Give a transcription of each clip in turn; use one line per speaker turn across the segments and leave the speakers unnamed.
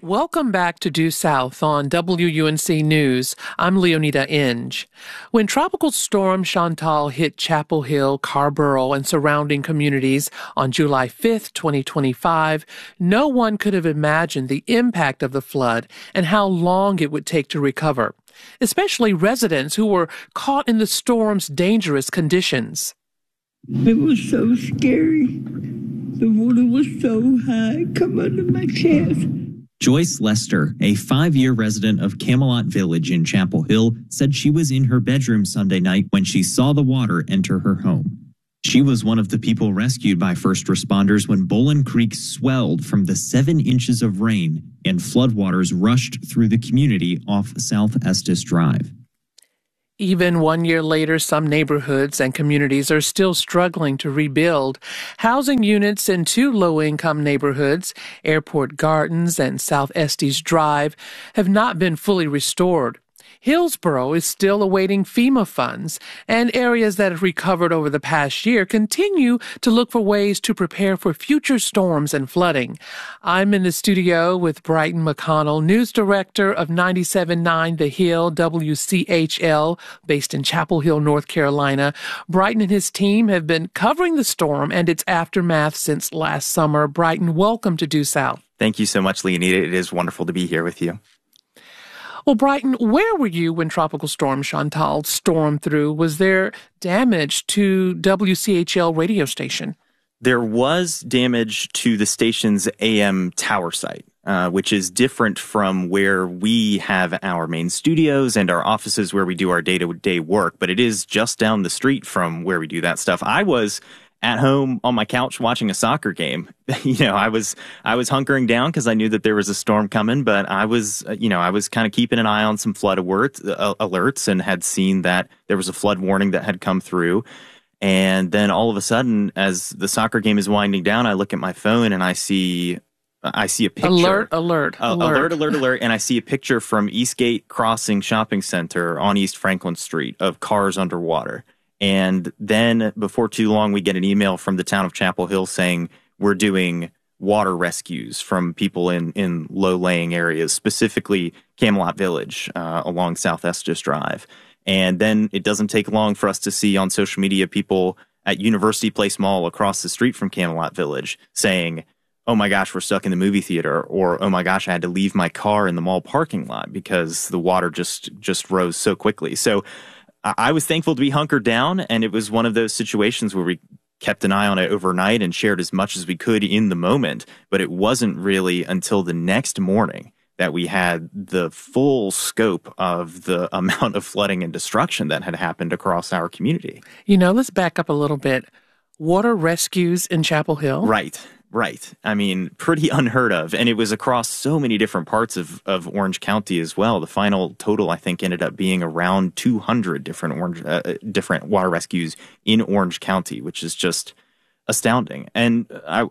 Welcome back to Due South on WUNC News. I'm Leonida Inge. When Tropical Storm Chantal hit Chapel Hill, Carrboro, and surrounding communities on July 5th, 2025, no one could have imagined the impact of the flood and how long it would take to recover, especially residents who were caught in the storm's dangerous conditions.
It was so scary. The water was so high, come under my chest.
Joyce Lester, a 5-year resident of Camelot Village in Chapel Hill, said she was in her bedroom Sunday night when she saw the water enter her home. She was one of the people rescued by first responders when Bowlin Creek swelled from the 7 inches of rain and floodwaters rushed through the community off South Estes Drive.
Even 1 year later, some neighborhoods and communities are still struggling to rebuild. Housing units in 2 low-income neighborhoods, Airport Gardens and South Estes Drive, have not been fully restored. Hillsborough is still awaiting FEMA funds, and areas that have recovered over the past year continue to look for ways to prepare for future storms and flooding. I'm in the studio with Brighton McConnell, news director of 97.9 The Hill, WCHL, based in Chapel Hill, North Carolina. Brighton and his team have been covering the storm and its aftermath since last summer. Brighton, welcome to Due South.
Thank you so much, Leonida. It is wonderful to be here with you.
Well, Brighton, where were you when Tropical Storm Chantal stormed through? Was there damage to WCHL radio station?
There was damage to the station's AM tower site, which is different from where we have our main studios and our offices where we do our day-to-day work, but it is just down the street from where we do that stuff. I was at home on my couch watching a soccer game. I was hunkering down because I knew that there was a storm coming, but I was kind of keeping an eye on some flood alerts and had seen that there was a flood warning that had come through. And then all of a sudden, as the soccer game is winding down, I look at my phone and I see a picture.
Alert.
And I see a picture from Eastgate Crossing Shopping Center on East Franklin Street of cars underwater. And then before too long, we get an email from the town of Chapel Hill saying we're doing water rescues from people in low-lying areas, specifically Camelot Village along South Estes Drive. And then it doesn't take long for us to see on social media people at University Place Mall across the street from Camelot Village saying, oh my gosh, we're stuck in the movie theater, or oh my gosh, I had to leave my car in the mall parking lot because the water just rose so quickly. So I was thankful to be hunkered down, and it was one of those situations where we kept an eye on it overnight and shared as much as we could in the moment. But it wasn't really until the next morning that we had the full scope of the amount of flooding and destruction that had happened across our community.
Let's back up a little bit. Water rescues in Chapel Hill?
Right. I mean, pretty unheard of. And it was across so many different parts of Orange County as well. The final total, I think, ended up being around 200 different water rescues in Orange County, which is just astounding. And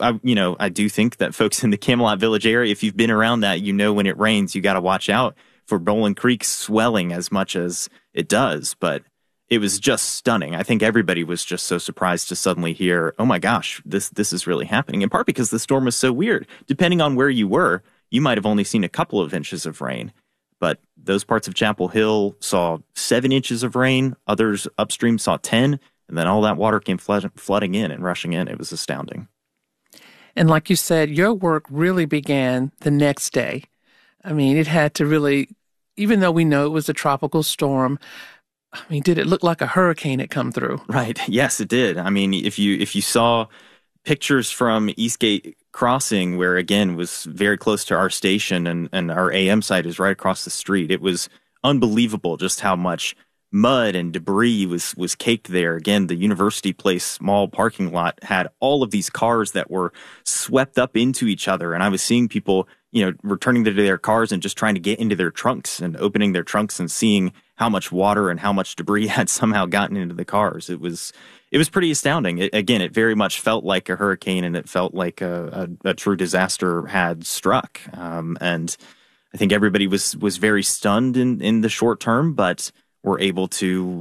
I do think that folks in the Camelot Village area, if you've been around that, when it rains, you got to watch out for Bowlin Creek swelling as much as it does. But it was just stunning. I think everybody was just so surprised to suddenly hear, oh my gosh, this is really happening, in part because the storm was so weird. Depending on where you were, you might have only seen a couple of inches of rain, but those parts of Chapel Hill saw 7 inches of rain, others upstream saw 10, and then all that water came flooding in and rushing in. It was astounding.
And like you said, your work really began the next day. I mean, it had to really, even though we know it was a tropical storm, did it look like a hurricane had come through?
Right. Yes, it did. I mean, if you saw pictures from Eastgate Crossing, where again was very close to our station and our AM site is right across the street, it was unbelievable just how much mud and debris was caked there. Again, the University Place Mall parking lot had all of these cars that were swept up into each other, and I was seeing people, returning to their cars and just trying to get into their trunks and opening their trunks and seeing how much water and how much debris had somehow gotten into the cars. It was pretty astounding. It very much felt like a hurricane, and it felt like a true disaster had struck. And I think everybody was very stunned in the short term, but were able to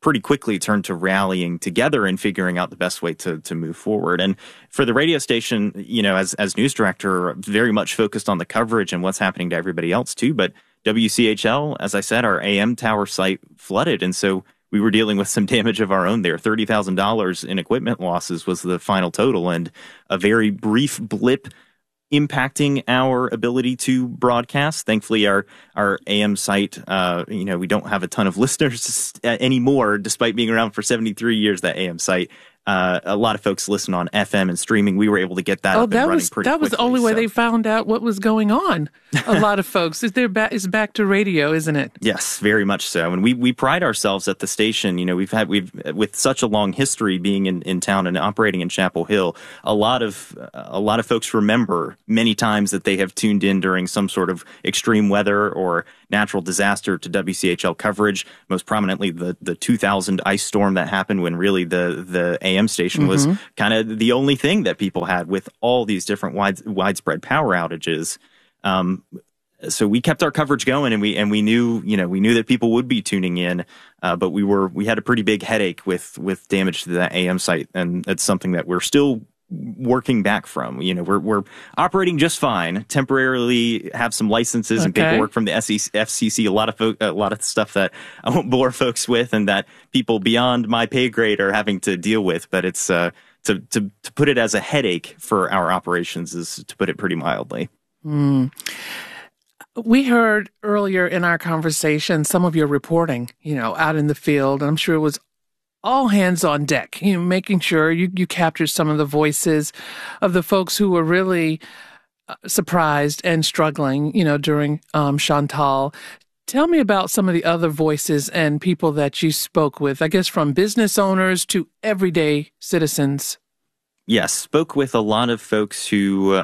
pretty quickly turned to rallying together and figuring out the best way to move forward. And for the radio station, as news director, very much focused on the coverage and what's happening to everybody else too. But WCHL, as I said, our AM tower site flooded. And so we were dealing with some damage of our own there. $30,000 in equipment losses was the final total, and a very brief blip impacting our ability to broadcast. Thankfully, our AM site, we don't have a ton of listeners anymore, despite being around for 73 years, that AM site. A lot of folks listen on FM and streaming. We were able to get that up and running pretty quickly.
That was the only way they found out what was going on. A lot of folks. It's back to radio, isn't it?
Yes, very much so. And we pride ourselves at the station. We've with such a long history being in town and operating in Chapel Hill. A lot of folks remember many times that they have tuned in during some sort of extreme weather or natural disaster to WCHL coverage. Most prominently, the 2000 ice storm that happened, when really the AM station was kind of the only thing that people had, with all these different widespread power outages. So we kept our coverage going, and we knew that people would be tuning in, but we had a pretty big headache with damage to the AM site, and it's something that we're still working back from. We're operating just fine. Temporarily have some licenses and paperwork from the FCC. A lot of stuff that I won't bore folks with, and that people beyond my pay grade are having to deal with. But it's to put it as a headache for our operations is to put it pretty mildly.
We heard earlier in our conversation some of your reporting, out in the field. I'm sure it was all hands on deck, making sure you captured some of the voices of the folks who were really surprised and struggling, during Chantal. Tell me about some of the other voices and people that you spoke with, I guess from business owners to everyday citizens.
Yes, spoke with a lot of folks who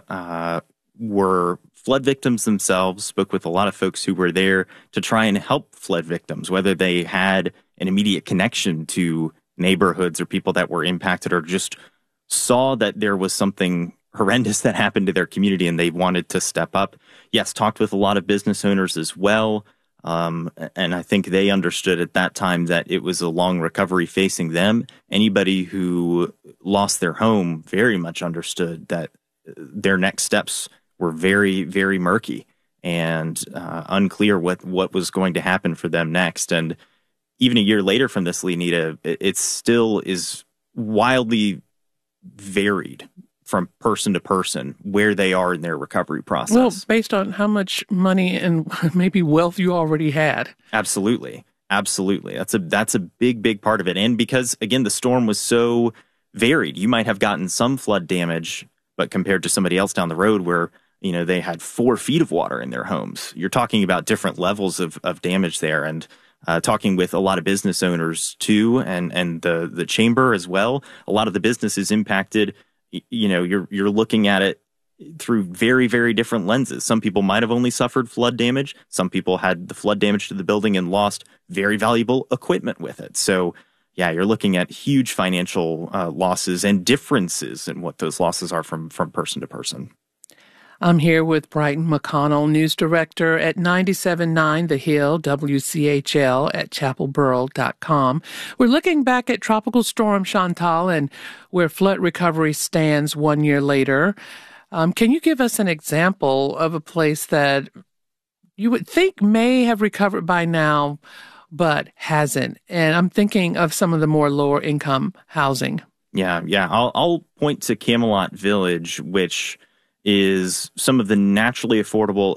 were flood victims themselves, spoke with a lot of folks who were there to try and help flood victims, whether they had an immediate connection to neighborhoods or people that were impacted, or just saw that there was something horrendous that happened to their community and they wanted to step up. Yes, talked with a lot of business owners as well. And I think they understood at that time that it was a long recovery facing them. Anybody who lost their home very much understood that their next steps were very, very murky and unclear what was going to happen for them next. And even a year later from this, Leonida, it still is wildly varied from person to person where they are in their recovery process.
Well, based on how much money and maybe wealth you already had.
Absolutely. That's a big part of it. And because, again, the storm was so varied, you might have gotten some flood damage, but compared to somebody else down the road where they had 4 feet of water in their homes, you're talking about different levels of damage there. And talking with a lot of business owners too, and the chamber as well. A lot of the businesses impacted, you're looking at it through very, very different lenses. Some people might have only suffered flood damage. Some people had the flood damage to the building and lost very valuable equipment with it. So yeah, you're looking at huge financial losses and differences in what those losses are from person to person.
I'm here with Brighton McConnell, news director at 97.9 The Hill, WCHL at chapelborough.com. We're looking back at Tropical Storm Chantal and where flood recovery stands 1 year later. Can you give us an example of a place that you would think may have recovered by now, but hasn't? And I'm thinking of some of the more lower income housing.
Yeah. I'll point to Camelot Village, which is some of the naturally occurring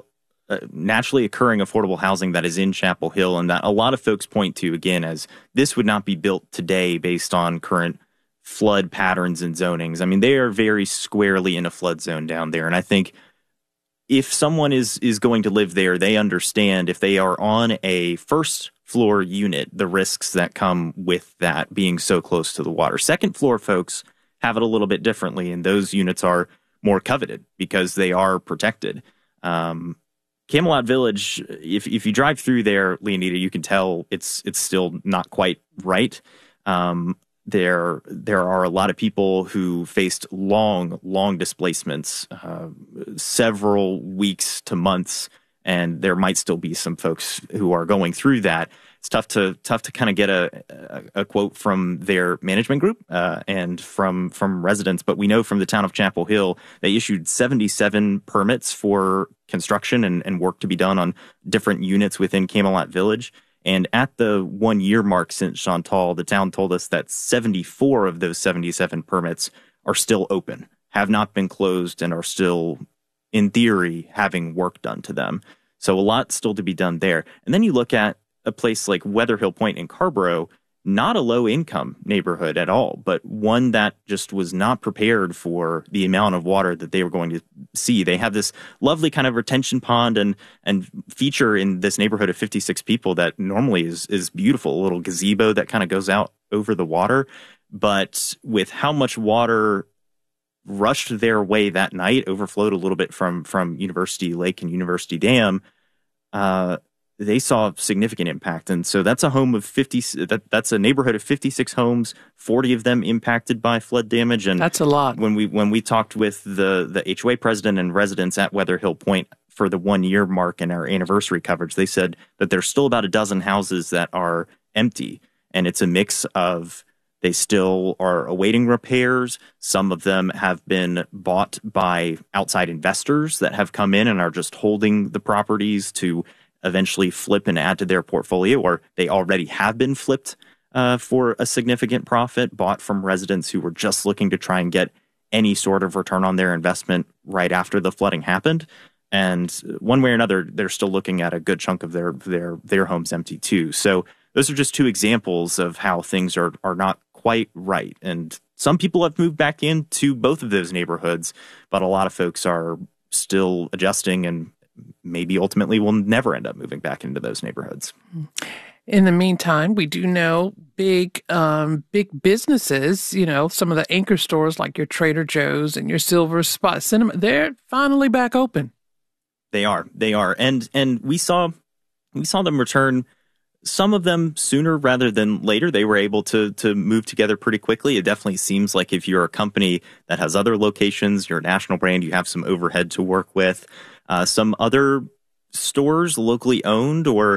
affordable housing that is in Chapel Hill, and that a lot of folks point to, again, as this would not be built today based on current flood patterns and zonings. I mean, they are very squarely in a flood zone down there, and I think if someone is going to live there, they understand if they are on a first floor unit, the risks that come with that being so close to the water. Second floor folks have it a little bit differently, and those units are more coveted because they are protected. Camelot Village, if you drive through there, Leonida, you can tell it's still not quite right. There are a lot of people who faced long displacements, several weeks to months, and there might still be some folks who are going through that. it's tough to kind of get a quote from their management group and from residents. But we know from the town of Chapel Hill, they issued 77 permits for construction and work to be done on different units within Camelot Village. And at the 1 year mark since Chantal, the town told us that 74 of those 77 permits are still open, have not been closed, and are still, in theory, having work done to them. So a lot still to be done there. And then you look at a place like Weatherhill Point in Carrboro, not a low-income neighborhood at all, but one that just was not prepared for the amount of water that they were going to see. They have this lovely kind of retention pond and feature in this neighborhood of 56 people that normally is beautiful, a little gazebo that kind of goes out over the water. But with how much water rushed their way that night, overflowed a little bit from University Lake and University Dam, they saw significant impact. And so that's a home of 50, that's a neighborhood of 56 homes, 40 of them impacted by flood damage. And
that's a lot.
When we talked with the HOA president and residents at Weatherhill Point for the 1 year mark in our anniversary coverage, they said that there's still about a dozen houses that are empty. And it's a mix of they still are awaiting repairs. Some of them have been bought by outside investors that have come in and are just holding the properties to eventually flip and add to their portfolio, or they already have been flipped for a significant profit, bought from residents who were just looking to try and get any sort of return on their investment right after the flooding happened. And one way or another, they're still looking at a good chunk of their homes empty too. So those are just two examples of how things are not quite right. And some people have moved back into both of those neighborhoods, but a lot of folks are still adjusting and maybe ultimately will never end up moving back into those neighborhoods.
In the meantime, we do know big businesses, some of the anchor stores like your Trader Joe's and your Silver Spot Cinema, they're finally back open.
They are. And we saw them return, some of them sooner rather than later. They were able to move together pretty quickly. It definitely seems like if you're a company that has other locations, you're a national brand, you have some overhead to work with. Some other stores, locally owned or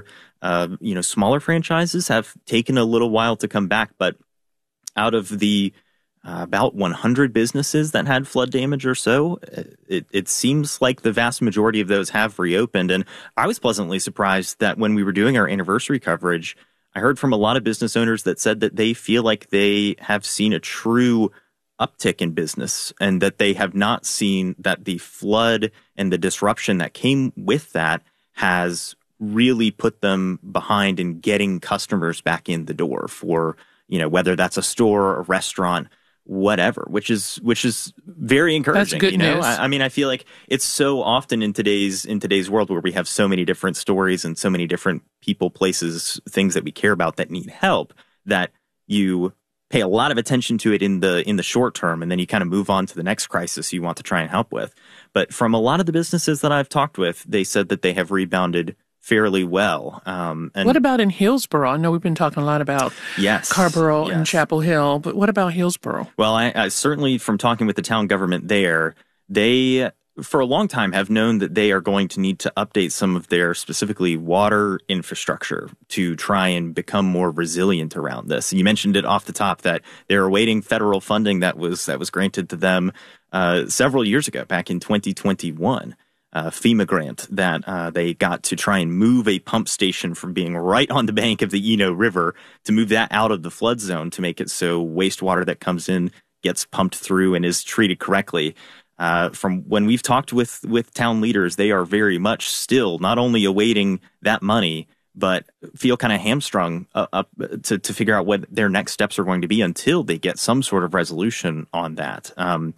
smaller franchises, have taken a little while to come back. But out of the about 100 businesses that had flood damage or so, it seems like the vast majority of those have reopened. And I was pleasantly surprised that when we were doing our anniversary coverage, I heard from a lot of business owners that said that they feel like they have seen a true uptick in business and that they have not seen that the flood and the disruption that came with that has really put them behind in getting customers back in the door for, whether that's a store, a restaurant, whatever, which is very encouraging.
That's good news.
I mean, I feel like it's so often in today's world where we have so many different stories and so many different people, places, things that we care about that need help, that you pay a lot of attention to it in the short term, and then you kind of move on to the next crisis you want to try and help with. But from a lot of the businesses that I've talked with, they said that they have rebounded fairly well. And
what about in Hillsborough? I know we've been talking a lot about Carrboro and Chapel Hill, but what about Hillsborough?
Well, I certainly, from talking with the town government there, they for a long time have known that they are going to need to update some of their specifically water infrastructure to try and become more resilient around this. You mentioned it off the top that they're awaiting federal funding that was granted to them several years ago, back in 2021. FEMA grant that they got to try and move a pump station from being right on the bank of the Eno River to move that out of the flood zone to make it so wastewater that comes in gets pumped through and is treated correctly. From when we've talked with town leaders, they are very much still not only awaiting that money, but feel kind of hamstrung up to figure out what their next steps are going to be until they get some sort of resolution on that.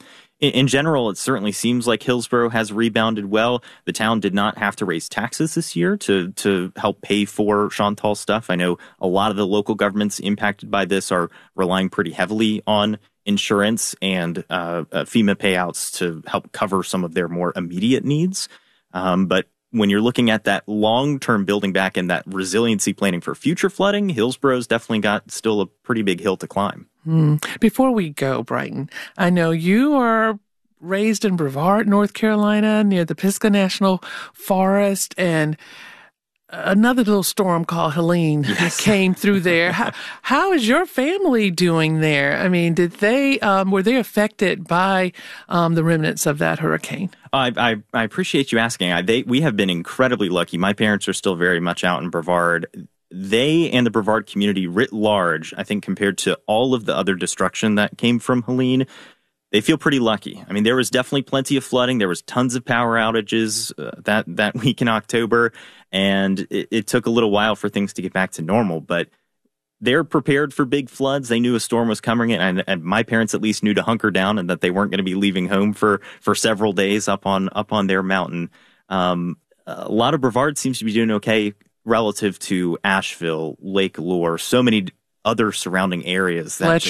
In general, it certainly seems like Hillsborough has rebounded well. The town did not have to raise taxes this year to help pay for Chantal stuff. I know a lot of the local governments impacted by this are relying pretty heavily on insurance and FEMA payouts to help cover some of their more immediate needs. But when you're looking at that long-term building back and that resiliency planning for future flooding, Hillsborough's definitely got still a pretty big hill to climb.
Before we go, Brighton, I know you are raised in Brevard, North Carolina, near the Pisgah National Forest, and another little storm called Helene came through there. How is your family doing there? I mean, were they affected by the remnants of that hurricane?
I appreciate you asking. We have been incredibly lucky. My parents are still very much out in Brevard. They and the Brevard community writ large, I think, compared to all of the other destruction that came from Helene, they feel pretty lucky. I mean, there was definitely plenty of flooding. There was tons of power outages that week in October, and it took a little while for things to get back to normal. But they're prepared for big floods. They knew a storm was coming, and my parents at least knew to hunker down and that they weren't going to be leaving home for several days up on their mountain. A lot of Brevard seems to be doing okay relative to Asheville, Lake Lure, so many other surrounding areas that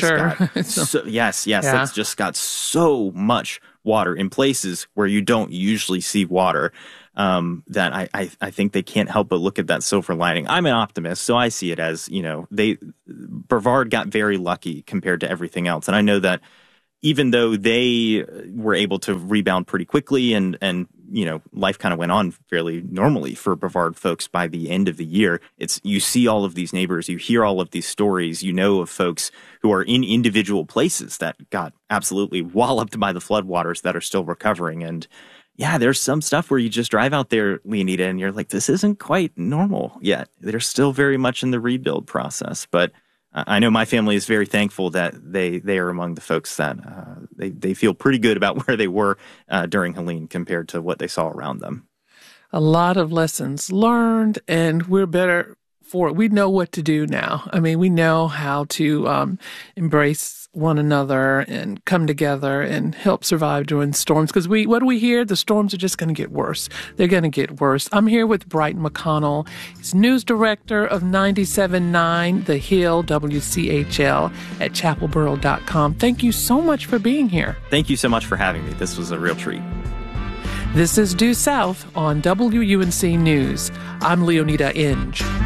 it's just got so much water in places where you don't usually see water, that I think they can't help but look at that silver lining. I'm an optimist, so I see it as, Brevard got very lucky compared to everything else. And I know that even though they were able to rebound pretty quickly and life kind of went on fairly normally for Brevard folks by the end of the year, you see all of these neighbors, you hear all of these stories, you know of folks who are in individual places that got absolutely walloped by the floodwaters that are still recovering. And yeah, there's some stuff where you just drive out there, Leonida, and you're like, this isn't quite normal yet. They're still very much in the rebuild process. But I know my family is very thankful that they are among the folks that they feel pretty good about where they were during Helene compared to what they saw around them.
A lot of lessons learned, and we're better for it. We know what to do now. I mean, we know how to embrace one another and come together and help survive during storms. Because what do we hear? The storms are just going to get worse. They're going to get worse. I'm here with Brighton McConnell. He's news director of 97.9 The Hill, WCHL, at chapelboro.com. Thank you so much for being here.
Thank you so much for having me. This was a real treat.
This is Due South on WUNC News. I'm Leonida Inge.